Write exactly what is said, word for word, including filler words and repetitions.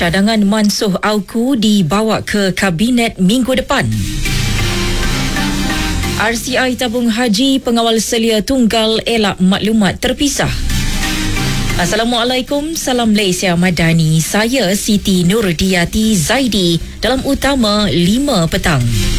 cadangan Mansuh Auku dibawa ke Kabinet minggu depan. R C I tabung haji pengawal selia tunggal elak maklumat terpisah. Assalamualaikum, salam Malaysia Madani. Saya Siti Nurdiati Zaidi dalam utama lima petang.